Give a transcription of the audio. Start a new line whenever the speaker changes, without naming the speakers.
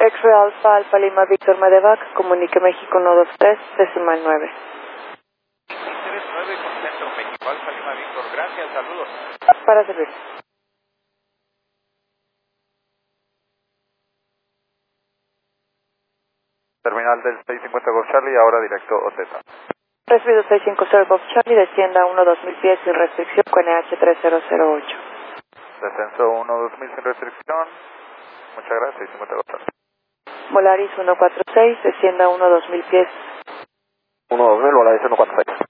X-Ray Alfa, Alfa Lima, Víctor Medevac, comunique México 123, decimal 9.
39 con Centro México, Alfa Lima, Víctor. Gracias, saludos.
Para servir.
Terminal del 650 Golf Charlie, ahora directo OZ.
Recibido 650 Golf Charlie, descienda 1-2000 pies sin restricción con NH 3008.
Descenso 1-2000 sin restricción. Muchas gracias, 650 Golf Charlie.
Volaris 146, descienda 1-2000 pies.
1-2000, Volaris 146.